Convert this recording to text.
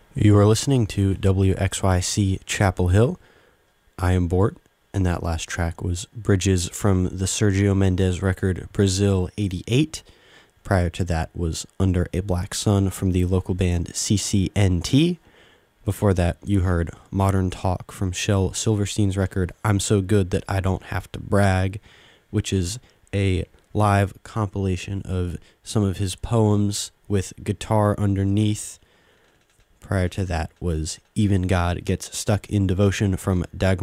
You are listening to WXYC Chapel Hill. I am Bort, and that last track was Bridges from the Sergio Mendes record Brazil 88. Prior to that was Under a Black Sun from the local band CCNT. Before that, you heard Modern Talk from Shel Silverstein's record I'm So Good That I Don't Have to Brag, which is a live compilation of some of his poems with guitar underneath. Prior to that was Even God Gets Stuck in Devotion from Dagmar